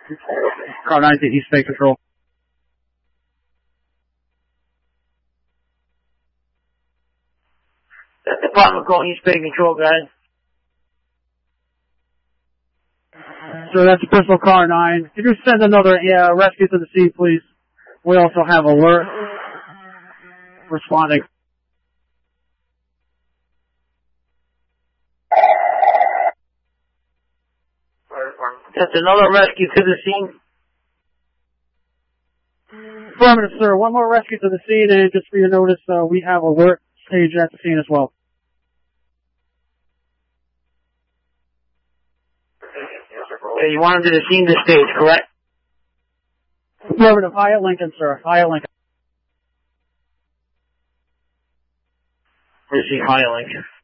Car 9 to East Bay Control. Department call East Bay Control, guys. So that's Bristol Car 9. Could you send another rescue to the scene, please? We also have alert responding. That's another rescue to the scene. Affirmative, sir. One more rescue to the scene, and just for your notice, we have alert stage at the scene as well. Okay, you want him to the scene, the stage, correct? Affirmative. Hyatt Lincoln, sir. Hyatt Lincoln. Where's the Hyatt Lincoln?